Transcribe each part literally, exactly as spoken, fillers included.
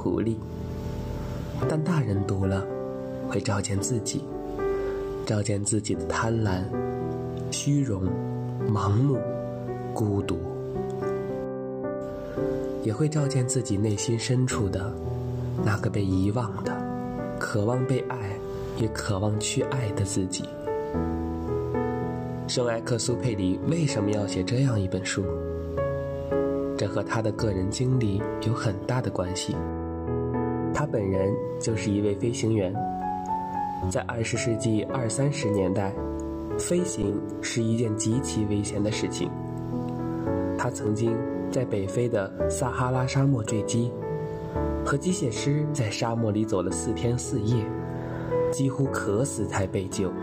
狐狸，但大人读了会照见自己，照见自己的贪婪、虚荣、盲目、孤独，也会照见自己内心深处的那个被遗忘的、渴望被爱也渴望去爱的自己。圣埃克苏佩里为什么要写这样一本书？这和他的个人经历有很大的关系。他本人就是一位飞行员，在二十世纪二三十年代，飞行是一件极其危险的事情。他曾经在北非的撒哈拉沙漠坠机，和机械师在沙漠里走了四天四夜，几乎渴死才被救。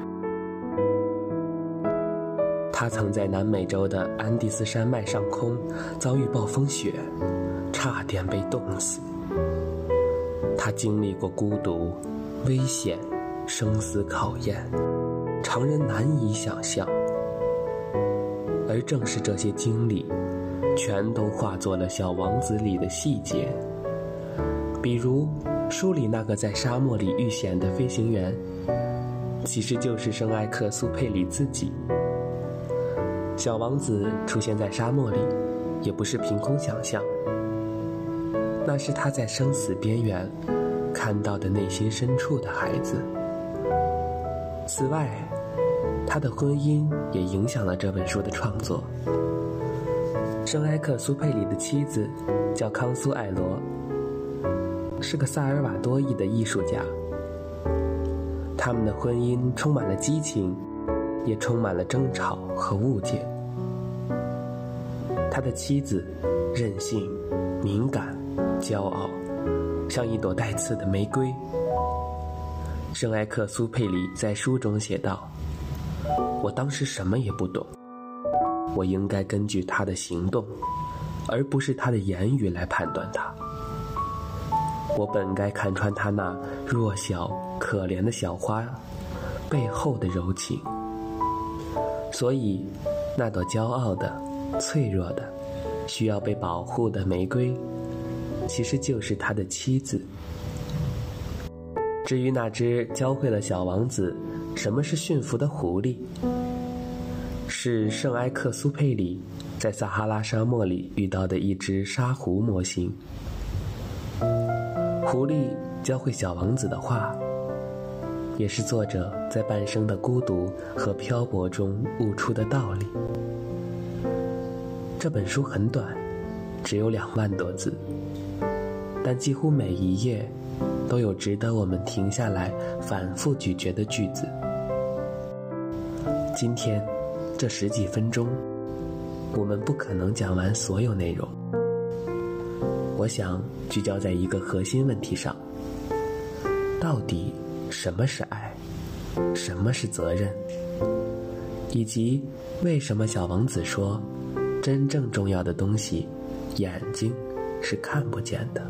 他曾在南美洲的安第斯山脉上空遭遇暴风雪，差点被冻死。他经历过孤独、危险、生死考验，常人难以想象。而正是这些经历，全都化作了《小王子》里的细节。比如书里那个在沙漠里遇险的飞行员，其实就是圣埃克苏佩里自己。小王子出现在沙漠里，也不是凭空想象，那是他在生死边缘看到的内心深处的孩子。此外，他的婚姻也影响了这本书的创作。圣埃克苏佩里的妻子叫康苏艾罗，是个萨尔瓦多裔的艺术家。他们的婚姻充满了激情，也充满了争吵和误解。他的妻子任性、敏感、骄傲，像一朵带刺的玫瑰。圣埃克苏佩里在书中写道：我当时什么也不懂，我应该根据他的行动，而不是他的言语来判断他。我本该看穿他那弱小可怜的小花背后的柔情，所以那朵骄傲的、脆弱的、需要被保护的玫瑰，其实就是他的妻子。至于那只教会了小王子什么是驯服的狐狸，是圣埃克苏佩里在撒哈拉沙漠里遇到的一只沙狐模型。狐狸教会小王子的话，也是作者在半生的孤独和漂泊中悟出的道理。这本书很短，只有两万多字，但几乎每一页都有值得我们停下来反复咀嚼的句子。今天这十几分钟，我们不可能讲完所有内容。我想聚焦在一个核心问题上：到底什么是爱？什么是责任？以及为什么小王子说，真正重要的东西，眼睛是看不见的。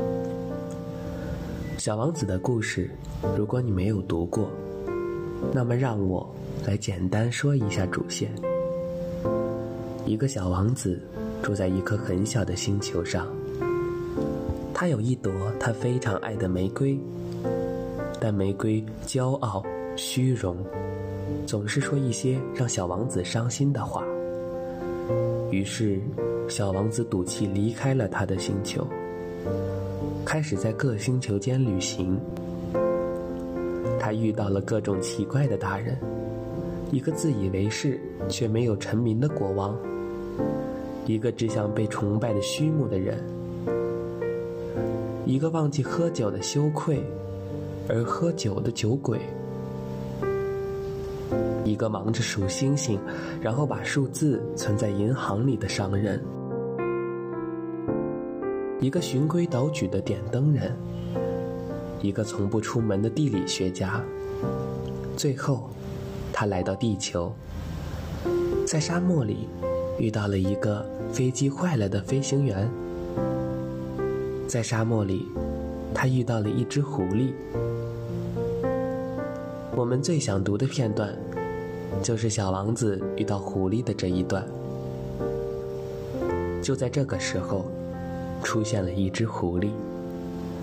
小王子的故事，如果你没有读过，那么让我来简单说一下主线。一个小王子住在一颗很小的星球上，他有一朵他非常爱的玫瑰，但玫瑰骄傲、虚荣，总是说一些让小王子伤心的话。于是小王子赌气离开了他的星球，开始在各星球间旅行。他遇到了各种奇怪的大人，一个自以为是却没有臣民的国王，一个只想被崇拜的虚木的人，一个忘记喝酒的羞愧而喝酒的酒鬼，一个忙着数星星然后把数字存在银行里的商人，一个循规蹈矩的点灯人，一个从不出门的地理学家。最后他来到地球，在沙漠里遇到了一个飞机坏了的飞行员，在沙漠里他遇到了一只狐狸。我们最想读的片段就是小王子遇到狐狸的这一段。就在这个时候，出现了一只狐狸。